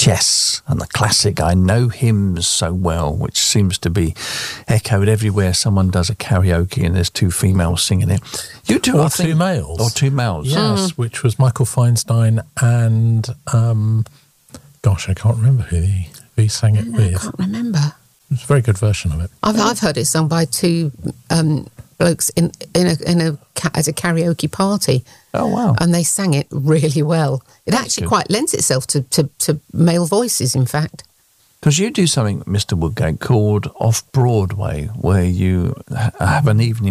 Chess and the classic I Know Him So Well, which seems to be echoed everywhere someone does a karaoke and there's two females singing it. You do, or two males. Or two males. Yes, which was Michael Feinstein and, I can't remember who he sang it with. I can't remember. It's a very good version of it. I've heard it sung by two blokes as a karaoke party. Oh, wow. And they sang it really well. It That's actually good. quite lends itself to male voices, in fact. Because you do something, Mr. Woodgate, called Off-Broadway, where you have an evening